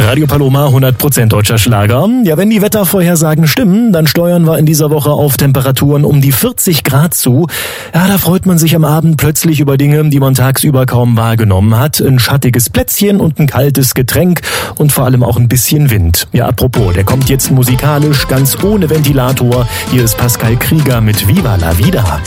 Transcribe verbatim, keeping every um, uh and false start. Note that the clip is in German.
Radio Paloma, hundert Prozent deutscher Schlager. Ja, wenn die Wettervorhersagen stimmen, dann steuern wir in dieser Woche auf Temperaturen um die vierzig Grad zu. Ja, da freut man sich am Abend plötzlich über Dinge, die man tagsüber kaum wahrgenommen hat. Ein schattiges Plätzchen und ein kaltes Getränk und vor allem auch ein bisschen Wind. Ja, apropos, der kommt jetzt musikalisch, ganz ohne Ventilator. Hier ist Pascal Krieger mit Viva la Vida.